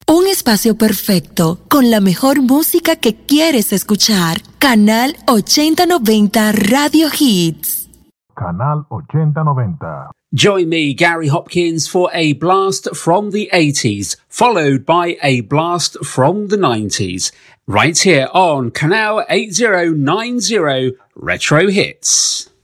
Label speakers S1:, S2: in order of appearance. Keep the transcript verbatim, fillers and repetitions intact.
S1: Un espacio perfecto con la mejor música que quieres escuchar. Canal ochenta noventa Radio Hits.
S2: Canal ochenta noventa.
S3: Join me, Gary Hopkins, for a blast from the eighties, followed by a blast from the nineties, right here on Canal eighty ninety Retro Hits.